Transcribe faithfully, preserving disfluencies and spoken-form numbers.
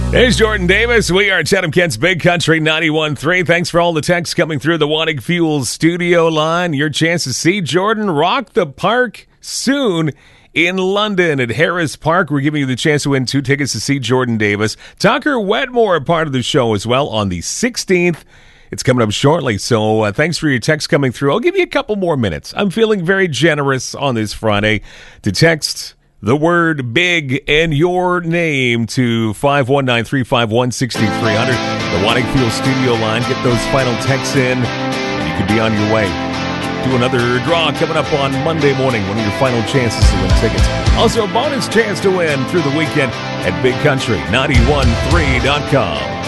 There's Jordan Davis. We are Chatham Kent's Big Country ninety-one point three. Thanks for all the texts coming through the Wanting Fuels studio line. Your chance to see Jordan rock the park soon in London at Harris Park. We're giving you the chance to win two tickets to see Jordan Davis. Tucker Wetmore, part of the show as well, on the sixteenth. It's coming up shortly, so uh, thanks for your text coming through. I'll give you a couple more minutes. I'm feeling very generous on this Friday to text the word big and your name to five one nine, three five one, six three zero zero. The Wanting Fuels studio line. Get those final texts in. You could be on your way. Do another draw coming up on Monday morning. One of your final chances to win tickets. Also, a bonus chance to win through the weekend at big country ninety-one point three dot com.